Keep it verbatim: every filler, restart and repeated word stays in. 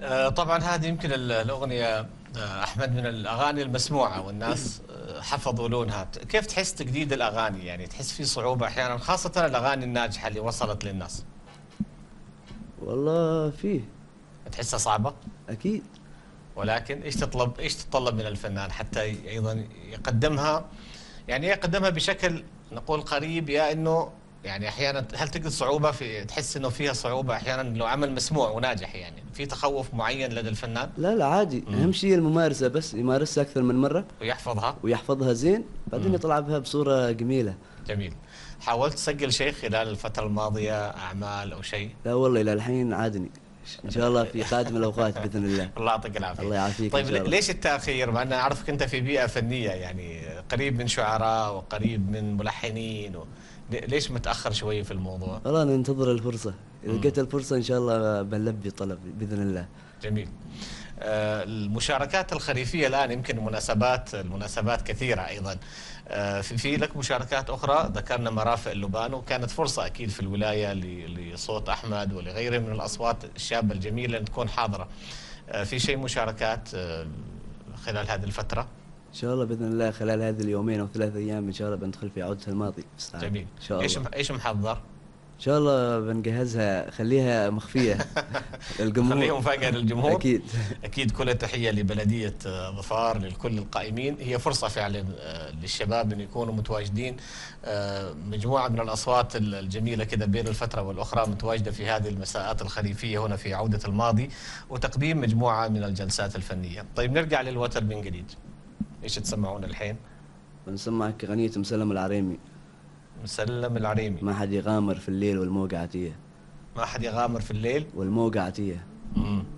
آه، طبعا هذه يمكن ال- الأغنية آه، أحمد من الأغاني المسموعة والناس آه، حفظوا لونها. كيف تحس تجديد الأغاني؟ يعني تحس في صعوبة أحيانا، خاصة الأغاني الناجحة اللي وصلت للناس. والله فيه. تحسها صعبة؟ اكيد. ولكن ايش تطلب ايش تتطلب من الفنان حتى ي- ايضا يقدمها؟ يعني يقدمها بشكل نقول قريب، يا انه يعني احيانا هل تجد صعوبة في، تحس انه فيها صعوبة احيانا لو عمل مسموع وناجح؟ يعني في تخوف معين لدى الفنان؟ لا لا عادي، امم اهم شيء الممارسة، بس يمارسها اكثر من مرة ويحفظها. ويحفظها زين، بعدين امم يطلع بها بصورة جميلة. جميل. حاولت تسجل شيء خلال الفترة الماضية، اعمال او شيء؟ لا والله الى الحين عادني، ان شاء الله في قادم الاوقات باذن الله. الله يعطيك العافية. الله يعافيك ان طيب شاء ل- الله. ليش التأخير؟ مع أن أعرفك أنت في بيئة فنية، يعني قريب من شعراء وقريب من ملحنين و... ل- ليش متأخر شوي في الموضوع؟ والله ننتظر الفرصة، اذا مم. لقيت الفرصة ان شاء الله بنلبي طلب باذن الله. جميل. آه، المشاركات الخريفية الآن يمكن مناسبات المناسبات كثيرة أيضا. آه، في في لك مشاركات أخرى، ذكرنا مرافق اللبان، وكانت فرصة أكيد في الولاية ل- لصوت أحمد ولغيره من الأصوات الشابة الجميلة أن تكون حاضرة. آه، في شيء مشاركات آه، خلال هذه الفترة؟ ان شاء الله باذن الله خلال هذه اليومين او ثلاث ايام ان شاء الله بندخل في عودة الماضي السعادة. جميل. ان شاء ايش الله. ايش محضر؟ ان شاء الله بنجهزها، خليها مخفية للجمهور. خليهم مفاجأة للجمهور. اكيد. اكيد كل التحية لبلدية آه، ظفار، للكل القائمين. هي فرصة فعلا آه، للشباب ان يكونوا متواجدين. آه، مجموعة من الاصوات ال- الجميلة كده بين الفترة والاخرى متواجدة في هذه المساءات الخريفية هنا في عودة الماضي، وتقديم مجموعة من الجلسات الفنية. طيب نرجع للوتر من جديد. ايش تسمعون الحين؟ بنسمعك اغنية مسلم العريمي. مسلم العريمي. ما حد يغامر في الليل والموقعتية. ما حد يغامر في الليل. والموقعتية. مم.